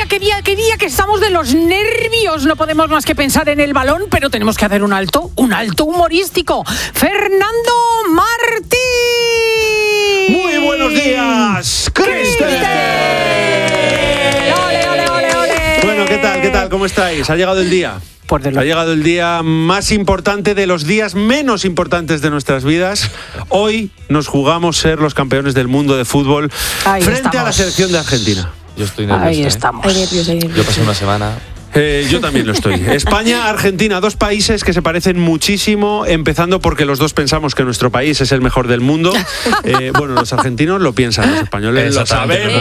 qué día que estamos de los nervios. No podemos más que pensar en el balón, pero tenemos que hacer un alto humorístico. Fernando Martín. Muy buenos días, Cristel. Ole. Bueno, ¿qué tal? ¿Cómo estáis? ¿Ha llegado el día? Ha llegado el día más importante de los días menos importantes de nuestras vidas. Hoy nos jugamos ser los campeones del mundo de fútbol frente a la selección de Argentina. Yo estoy nervioso. Ahí estamos. Hay nervios. Yo pasé una semana. Yo también lo estoy. España, Argentina, dos países que se parecen muchísimo, empezando porque los dos pensamos que nuestro país es el mejor del mundo. Bueno, los argentinos lo piensan, los españoles lo sabemos.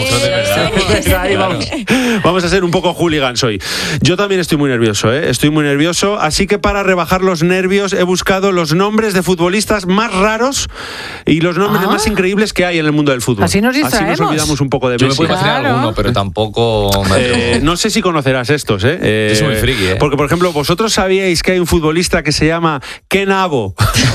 Vamos a ser un poco hooligans hoy. Yo también estoy muy nervioso, estoy muy nervioso, así que para rebajar los nervios he buscado los nombres de futbolistas más raros y los nombres más increíbles que hay en el mundo del fútbol. Así nos distraemos. Así nos olvidamos un poco de Messi. Yo me puedo imaginar alguno, pero tampoco no sé si conocerás estos, Es muy friki, Porque, por ejemplo, ¿vosotros sabíais que hay un futbolista que se llama Ken Abo?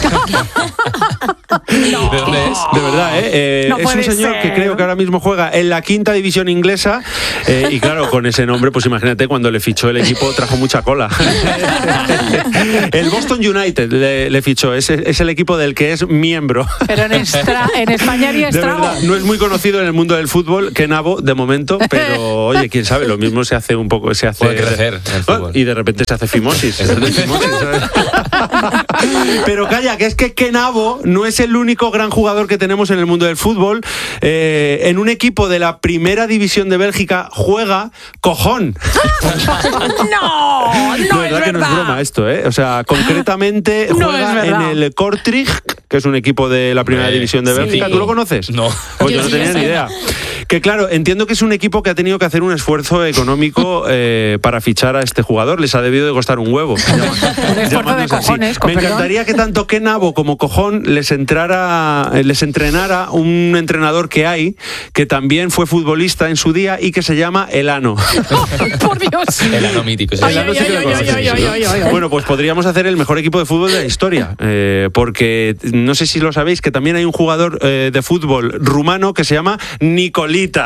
No. ¿De dónde es? De verdad, es un señor que creo que ahora mismo juega en la 5ª división inglesa y claro, con ese nombre, pues imagínate, cuando le fichó el equipo trajo mucha cola. El Boston United le fichó, es el equipo del que es miembro. Pero en España había estrago. De verdad, no es muy conocido en el mundo del fútbol, Ken Abo, de momento, pero oye, quién sabe, lo mismo se hace un poco, puede crecer en el fútbol. Y de repente se hace fimosis. Pero calla, que es que Ken Abo no es el único gran jugador que tenemos en el mundo del fútbol. En un equipo de la primera división de Bélgica juega Cojón. No es verdad. Que no es broma esto, O sea, concretamente juega en el Kortrijk, que es un equipo de la primera división de Bélgica. ¿Tú lo conoces? No. Pues yo no tenía ni idea. Que claro, entiendo que es un equipo que ha tenido que hacer un esfuerzo económico para fichar a este jugador. Les ha debido de costar un huevo. Un esfuerzo de cojones. Me encantaría que tanto Ken Abo como Cojón les entrenara un entrenador que hay, que también fue futbolista en su día y que se llama Elano. Por Dios. Elano mítico. Elano sí que lo conoces. Bueno, pues podríamos hacer el mejor equipo de fútbol de la historia, porque no sé si lo sabéis, que también hay un jugador de fútbol rumano que se llama Nicolita.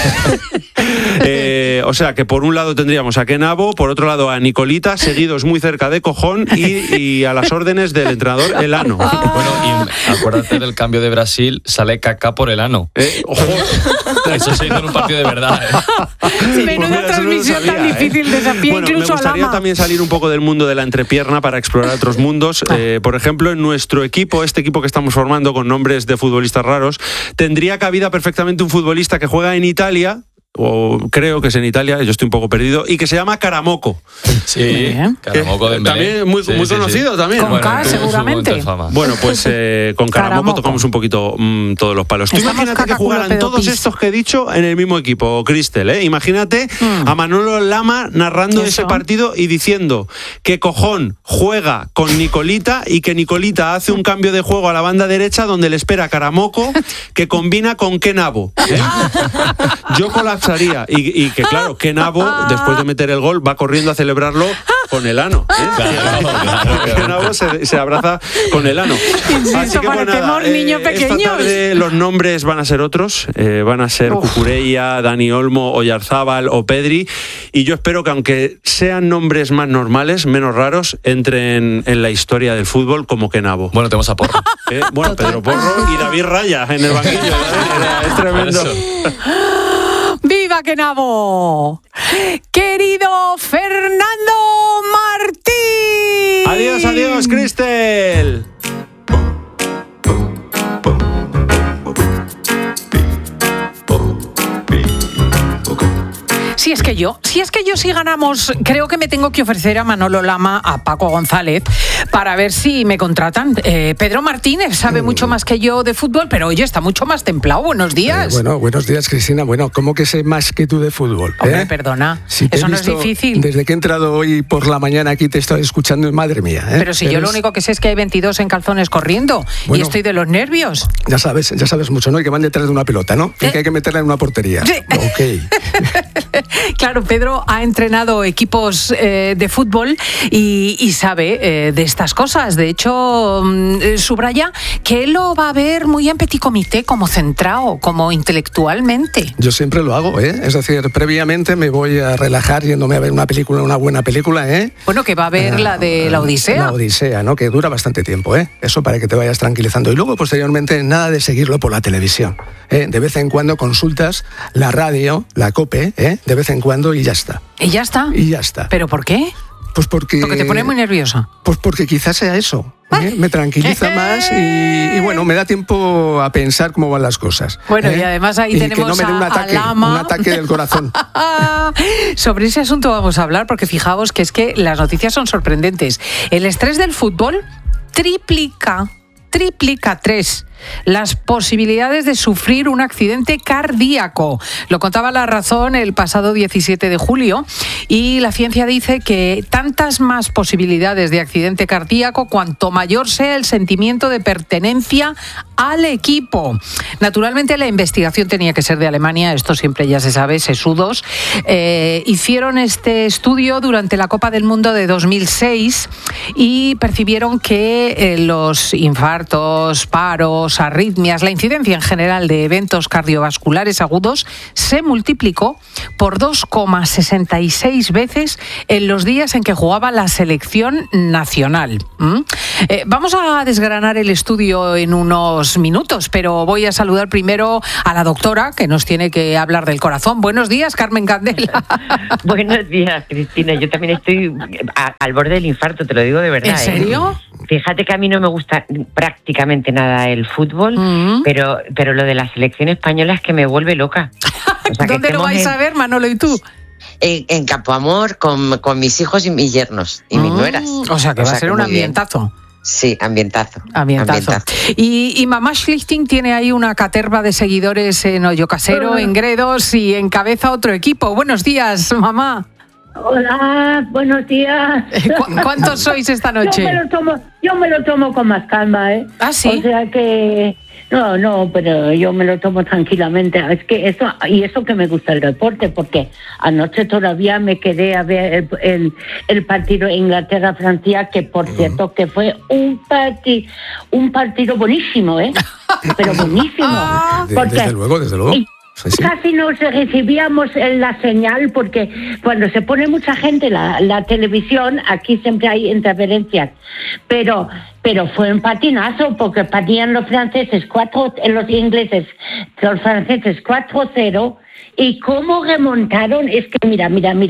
O sea, que por un lado tendríamos a Ken Abo, por otro lado a Nicolita, seguidos muy cerca de Cojón y a las órdenes del entrenador Elano. Bueno, y acuérdate del cambio de Brasil, sale Kaká por Elano. Eso se hizo en un partido de verdad. Menuda transmisión tan difícil, desafía bueno, incluso me gustaría a Lama. también salir un poco del mundo de la entrepierna para explorar otros mundos. Por ejemplo, en nuestro equipo, este equipo que estamos formando con nombres de futbolistas raros, tendría cabida perfectamente un futbolista que juega en Italia, o creo que es en Italia, yo estoy un poco perdido, y que se llama Caramoco. Sí, Caramoco de también muy conocido también. Con K, seguramente. Bueno, pues con Caramoco tocamos un poquito todos los palos. Tú imagínate que jugaran todos estos que he dicho en el mismo equipo, Cristel, Imagínate a Manolo Lama narrando ese partido y diciendo que Cojón juega con Nicolita y que Nicolita hace un cambio de juego a la banda derecha donde le espera Caramoco que combina con Ken Abo. Yo colapsaría y que claro, Ken Abo, después de meter el gol, va corriendo a celebrarlo con Elano. Ken Abo se abraza con Elano. Así que bueno, niños pequeños. Esta tarde los nombres van a ser otros, van a ser Cucurella, Dani Olmo, Oyarzábal o Pedri, y yo espero que aunque sean nombres más normales, menos raros, entren en la historia del fútbol como Ken Abo. Bueno, tenemos a Porro. Bueno, Pedro Porro y David Raya en el banquillo. Es tremendo. ¡Viva Ken Abo! ¡Querido Fernando Martín! Adiós, Cristel. Si es que yo, si ganamos, creo que me tengo que ofrecer a Manolo Lama, a Paco González, para ver si me contratan. Pedro Martínez sabe mucho más que yo de fútbol, pero oye, está mucho más templado. Buenos días. Bueno, buenos días, Cristina. Bueno, ¿cómo que sé más que tú de fútbol? Hombre, perdona, si eso no es difícil. Desde que he entrado hoy por la mañana aquí te estoy escuchando y madre mía. Pero si yo lo único que sé es que hay 22 en calzones corriendo y estoy de los nervios. Ya sabes mucho, ¿no? Y que van detrás de una pelota, ¿no? Y que hay que meterla en una portería. Sí. Ok. Claro, Pedro ha entrenado equipos de fútbol y sabe de estas cosas. De hecho, subraya que él lo va a ver muy en petit comité, como centrado, como intelectualmente. Yo siempre lo hago, es decir, previamente me voy a relajar yéndome a ver una buena película, Bueno, que va a ver la de la Odisea. La Odisea, ¿no? Que dura bastante tiempo, Eso para que te vayas tranquilizando. Y luego, posteriormente, nada de seguirlo por la televisión. De vez en cuando consultas la radio, la COPE, de vez en cuando y ya está. ¿Y ya está? Y ya está. ¿Pero por qué? Pues porque te pone muy nerviosa. Pues porque quizás sea eso. Me tranquiliza más y bueno, me da tiempo a pensar cómo van las cosas. Bueno, y además ahí tenemos que no me dé un ataque del corazón. Sobre ese asunto vamos a hablar, porque fijaos que es que las noticias son sorprendentes. El estrés del fútbol triplica 3 las posibilidades de sufrir un accidente cardíaco. Lo contaba La Razón el pasado 17 de julio y la ciencia dice que tantas más posibilidades de accidente cardíaco cuanto mayor sea el sentimiento de pertenencia al equipo. Naturalmente la investigación tenía que ser de Alemania, esto siempre ya se sabe, sesudos. Hicieron este estudio durante la Copa del Mundo de 2006 y percibieron que los infartos, paros, arritmias, la incidencia en general de eventos cardiovasculares agudos se multiplicó por 2,66 veces en los días en que jugaba la selección nacional. Vamos a desgranar el estudio en unos minutos, pero voy a saludar primero a la doctora que nos tiene que hablar del corazón. Buenos días, Carmen Candela. Buenos días, Cristina. Yo también estoy al borde del infarto, te lo digo de verdad. ¿En serio? Fíjate que a mí no me gusta prácticamente nada el fútbol, pero lo de la selección española es que me vuelve loca. O sea, ¿dónde lo vais a ver, Manolo, y tú? En Campoamor con mis hijos y mis yernos y mis nueras. O sea, que va a ser un ambientazo. Sí, ambientazo. Y mamá Schlichting tiene ahí una caterva de seguidores en Hoyo Casero, en Gredos y encabeza otro equipo. Buenos días, mamá. Hola, buenos días. ¿Cuántos sois esta noche? Yo me lo tomo con más calma, ¿Ah, sí? O sea que... No, pero yo me lo tomo tranquilamente. Es que eso que me gusta el deporte, porque anoche todavía me quedé a ver el partido Inglaterra-Francia, que por cierto que fue un partido buenísimo, pero buenísimo. Desde luego. Sí. Casi no recibíamos la señal porque cuando se pone mucha gente la televisión, aquí siempre hay interferencias, pero fue un patinazo porque patían los franceses los franceses 4-0 y cómo remontaron, es que mira.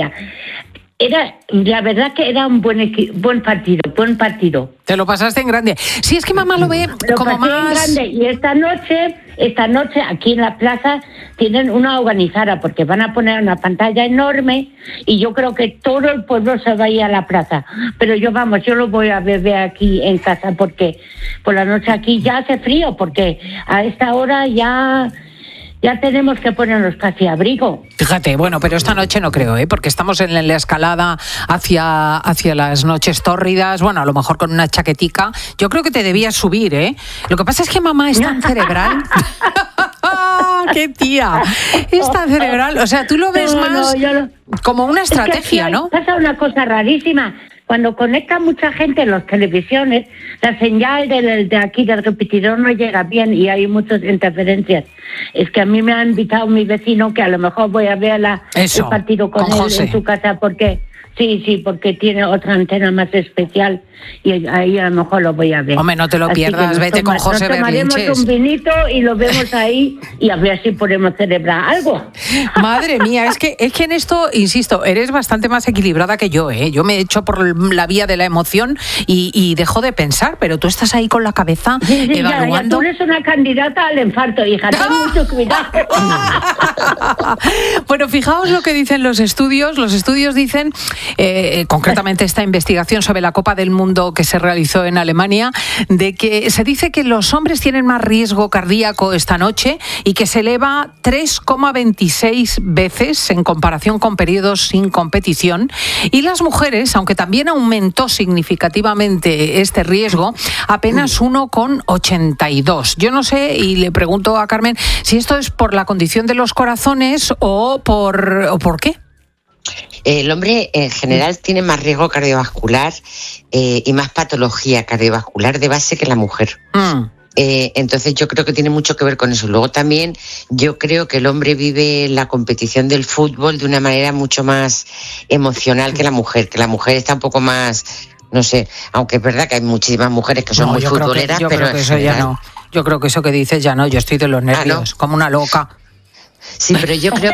La verdad que era un buen partido. Te lo pasaste en grande. Sí, es que mamá lo ve como más... en grande. Y esta noche aquí en la plaza tienen una organizada porque van a poner una pantalla enorme y yo creo que todo el pueblo se va a ir a la plaza. Pero yo lo voy a ver aquí en casa porque por la noche aquí ya hace frío porque a esta hora ya tenemos que ponernos casi abrigo. Fíjate, bueno, pero esta noche no creo, porque estamos en la escalada hacia las noches tórridas, bueno, a lo mejor con una chaquetica. Yo creo que te debías subir, Lo que pasa es que mamá es tan cerebral. ¡Qué tía! Es tan cerebral. O sea, tú lo ves como una estrategia, ¿no? Pasa una cosa rarísima. Cuando conecta mucha gente en las televisiones, la señal de aquí del repetidor no llega bien y hay muchas interferencias. Es que a mí me ha invitado mi vecino que a lo mejor voy a ver el partido con él José en su casa porque... Sí, porque tiene otra antena más especial y ahí a lo mejor lo voy a ver. Hombre, no te lo pierdas, vete con José Berlinches. Tomaremos un vinito y lo vemos ahí y a ver si podemos celebrar algo. Madre mía, es que en esto, insisto, eres bastante más equilibrada que yo, Yo me echo por la vía de la emoción y dejo de pensar, pero tú estás ahí con la cabeza evaluando. Ya, tú eres una candidata al infarto, hija, ten mucho cuidado. Bueno, fijaos lo que dicen los estudios. Los estudios dicen... concretamente esta investigación sobre la Copa del Mundo que se realizó en Alemania, de que se dice que los hombres tienen más riesgo cardíaco esta noche y que se eleva 3,26 veces en comparación con periodos sin competición, y las mujeres, aunque también aumentó significativamente este riesgo, apenas 1,82. Yo no sé, y le pregunto a Carmen si esto es por la condición de los corazones o por qué. El hombre en general tiene más riesgo cardiovascular y más patología cardiovascular de base que la mujer. Entonces yo creo que tiene mucho que ver con eso. Luego también yo creo que el hombre vive la competición del fútbol de una manera mucho más emocional que la mujer está un poco más, no sé, aunque es verdad que hay muchísimas mujeres que son muy futboleras, pero creo que eso ya no. Yo creo que eso que dices ya no, yo estoy de los nervios, como una loca. Sí, pero yo creo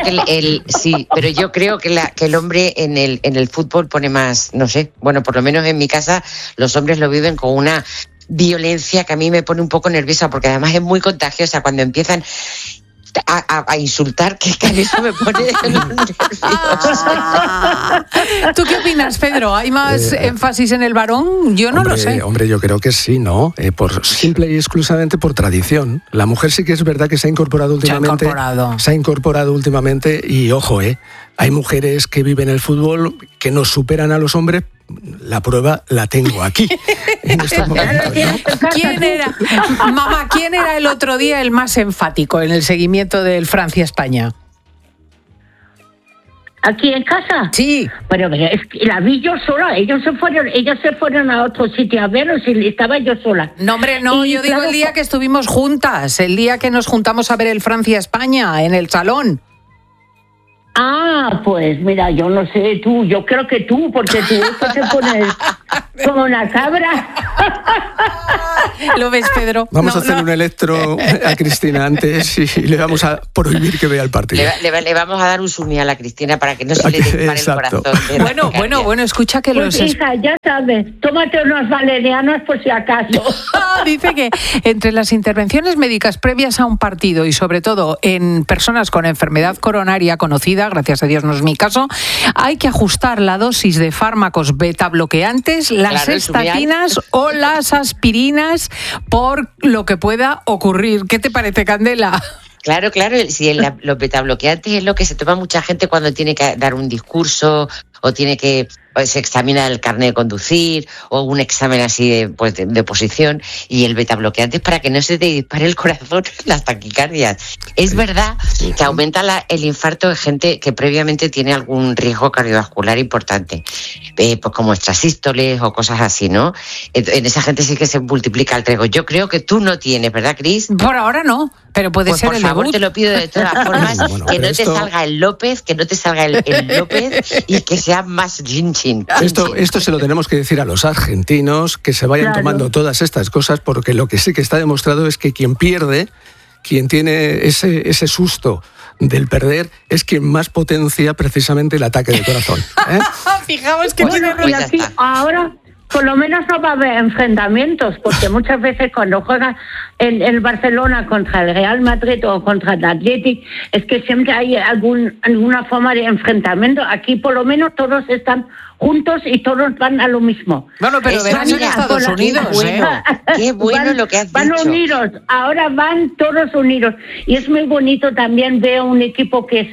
que el hombre en el fútbol pone más, no sé, bueno, por lo menos en mi casa los hombres lo viven con una violencia que a mí me pone un poco nerviosa, porque además es muy contagiosa cuando empiezan a insultar, que eso me pone nerviosa. ¿Tú qué opinas, Pedro? ¿Hay más énfasis en el varón? Yo no lo sé. Hombre, yo creo que sí, ¿no? Simple y exclusivamente por tradición. La mujer sí que es verdad que se ha incorporado últimamente. Se ha incorporado últimamente y, ojo, hay mujeres que viven el fútbol que nos superan a los hombres. La prueba la tengo aquí, en estos momentos, ¿no? ¿Quién era el otro día el más enfático en el seguimiento del Francia-España? ¿Aquí en casa? Sí. Pero es que la vi yo sola. Ellos se fueron a otro sitio a verlos y estaba yo sola. No, hombre, no, yo digo el día que estuvimos juntas, el día que nos juntamos a ver el Francia-España en el salón. Ah, pues mira, yo no sé tú, yo creo que tú, porque tú te pones como una cabra. ¿Lo ves, Pedro? Vamos a hacer un electro a Cristina antes y le vamos a prohibir que vea el partido. Le vamos a dar un sumi a la Cristina para que no se le dispare el corazón. Bueno, escucha que pues hija, ya sabes, tómate unos valerianos por si acaso. Dice que entre las intervenciones médicas previas a un partido y sobre todo en personas con enfermedad coronaria conocida, gracias a Dios no es mi caso, hay que ajustar la dosis de fármacos beta bloqueantes, las estatinas o las aspirinas por lo que pueda ocurrir. ¿Qué te parece, Candela? Claro, si los betabloqueantes es lo que se toma mucha gente cuando tiene que dar un discurso o tiene que se examina el carnet de conducir o un examen así de oposición, y el betabloqueante es para que no se te dispare el corazón, las taquicardias. Es verdad que aumenta el infarto de gente que previamente tiene algún riesgo cardiovascular importante, pues como extrasístoles o cosas así, ¿no? En esa gente sí que se multiplica el riesgo. Yo creo que tú no tienes, ¿verdad, Cris? Por ahora no, pero puede ser por el favor, debut. Te lo pido de todas formas, que no te salga el López, el López y que sea más chin. Esto se lo tenemos que decir a los argentinos, que se vayan tomando todas estas cosas, porque lo que sí que está demostrado es que quien pierde, quien tiene ese susto del perder, es quien más potencia precisamente el ataque de corazón. Fijaos que ahora por lo menos no va a haber enfrentamientos, porque muchas veces cuando juega el Barcelona contra el Real Madrid o contra el Athletic, es que siempre hay alguna forma de enfrentamiento. Aquí por lo menos todos están juntos y todos van a lo mismo. Bueno, pero verás en Estados Unidos, Qué bueno lo que has dicho. Van unidos, ahora van todos unidos. Y es muy bonito también ver un equipo que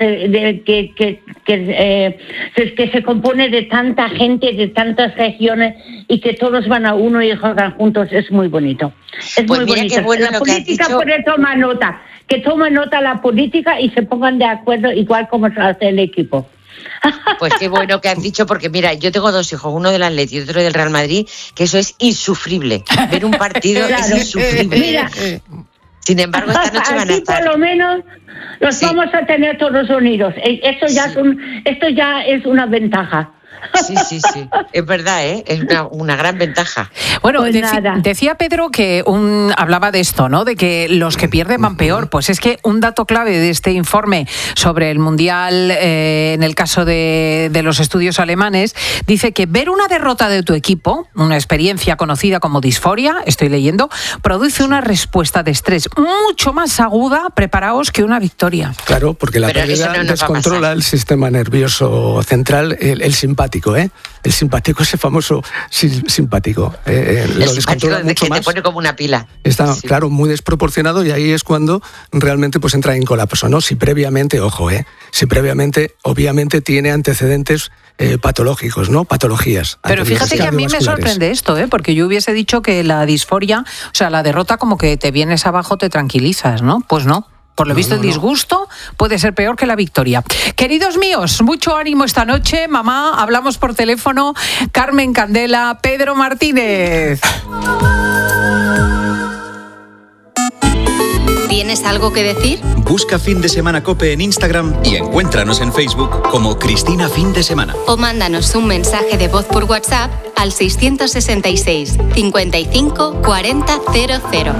se compone de tanta gente, de tantas regiones, y que todos van a uno y juegan juntos. Es muy bonito. Es pues muy bonito. Bueno la política puede tomar nota. Que tome nota la política y se pongan de acuerdo igual como se hace el equipo. Pues qué bueno que has dicho, porque mira, yo tengo dos hijos, uno del Atleti y otro del Real Madrid, que eso es insufrible. Ver un partido es insufrible. Mira, sin embargo, esta noche van a estar. Por lo menos los vamos a tener todos unidos. Esto ya es una ventaja. Sí, es verdad, es una gran ventaja. Bueno, pues decía Pedro que hablaba de esto, ¿no? De que los que pierden van peor. Pues es que un dato clave de este informe sobre el Mundial, en el caso de los estudios alemanes, dice que ver una derrota de tu equipo, una experiencia conocida como disforia, estoy leyendo, produce una respuesta de estrés mucho más aguda, preparaos, que una victoria. Claro, porque la pérdida descontrola el sistema nervioso central, el simpático. El simpático, ese famoso simpático. El simpático que te pone como una pila. Está, claro, muy desproporcionado, y ahí es cuando realmente pues entra en colapso, ¿no? Si previamente, obviamente tiene antecedentes patológicos, ¿no? Patologías. Pero fíjate que a mí me sorprende esto, porque yo hubiese dicho que la disforia, o sea, la derrota, como que te vienes abajo, te tranquilizas, ¿no? Pues no. Por lo visto, el disgusto puede ser peor que la victoria. Queridos míos, mucho ánimo esta noche. Mamá, hablamos por teléfono. Carmen Candela, Pedro Martínez. ¿Tienes algo que decir? Busca Fin de Semana COPE en Instagram y encuéntranos en Facebook como Cristina Fin de Semana. O mándanos un mensaje de voz por WhatsApp al 666 55 40 00.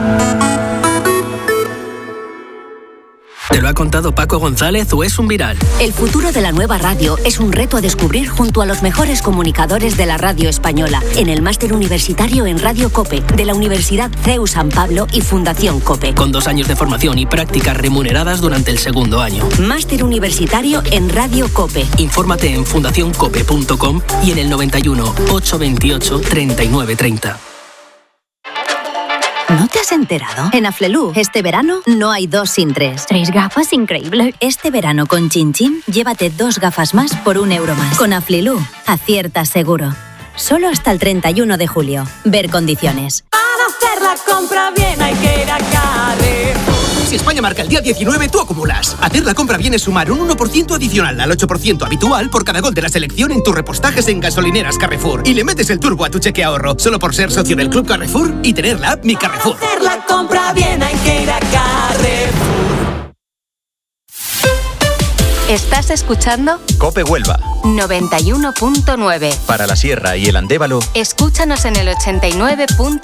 ¿Te lo ha contado Paco González o es un viral? El futuro de la nueva radio es un reto a descubrir junto a los mejores comunicadores de la radio española en el Máster Universitario en Radio COPE de la Universidad CEU San Pablo y Fundación COPE. Con 2 años de formación y prácticas remuneradas durante el segundo año. Máster Universitario en Radio COPE. Infórmate en fundacioncope.com y en el 91 828 3930. ¿No te has enterado? En Aflelu, este verano no hay 2 sin 3. 3 gafas, increíble. Este verano con Chin Chin, llévate 2 gafas más por €1 más. Con Aflelu, aciertas seguro. Solo hasta el 31 de julio. Ver condiciones. Para hacer la compra bien hay que ir a Carrefour. Si España marca el día 19, tú acumulas. Hacer la compra bien es sumar un 1% adicional al 8% habitual por cada gol de la selección en tus repostajes en gasolineras Carrefour. Y le metes el turbo a tu cheque ahorro, solo por ser socio del Club Carrefour y tener la app Mi Carrefour. Para hacer la compra bien hay que ir a Carrefour. ¿Estás escuchando? COPE Huelva 91.9. para la Sierra y el Andévalo. Escúchanos en el 89.